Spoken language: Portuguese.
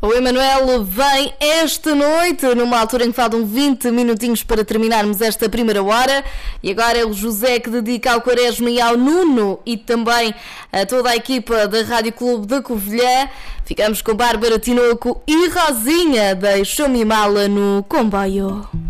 O Emanuel vem esta noite, numa altura em que faltam 20 minutinhos para terminarmos esta primeira hora. E agora é o José que dedica ao Quaresma e ao Nuno e também a toda a equipa da Rádio Clube da Covilhã. Ficamos com Bárbara Tinoco e Rosinha. Deixou-me mala no comboio.